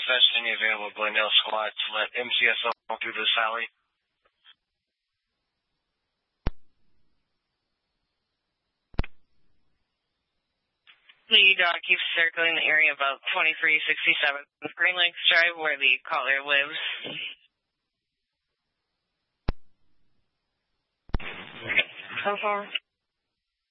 manifest any available Glendale squad to let MCSO through this alley. Lead dog keeps circling the area about 2367 Green Lakes Drive where the caller lives. So far.